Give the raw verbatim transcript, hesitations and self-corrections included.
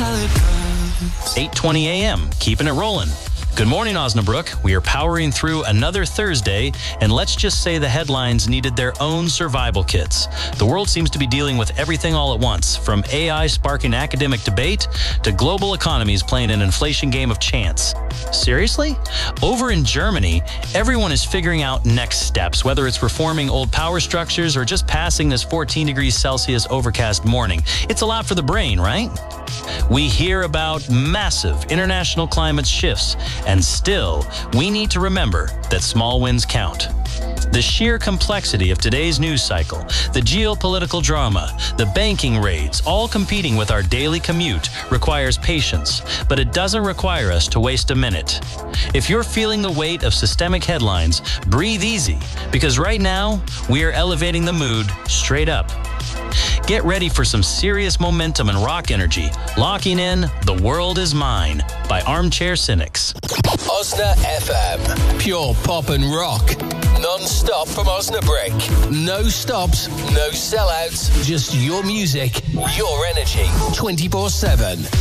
eight twenty a.m. Keeping it rolling. Good morning, Osnabrück. We are powering through another Thursday, and let's just say the headlines needed their own survival kits. The world seems to be dealing with everything all at once, from A I sparking academic debate to global economies playing an inflation game of chance. Seriously? Over in Germany, everyone is figuring out next steps, whether it's reforming old power structures or just passing this fourteen degrees Celsius overcast morning. It's a lot for the brain, right? We hear about massive international climate shifts, and still, we need to remember that small wins count. The sheer complexity of today's news cycle, the geopolitical drama, the banking raids, all competing with our daily commute, requires patience, but it doesn't require us to waste a minute. If you're feeling the weight of systemic headlines, breathe easy, because right now, we are elevating the mood straight up. Get ready for some serious momentum and rock energy. Locking in The World Is Mine by Armchair Cynics. Osna F M. Pure pop and rock. Non-stop from Osnabrück. No stops, no sellouts. Just your music, your energy. twenty-four seven.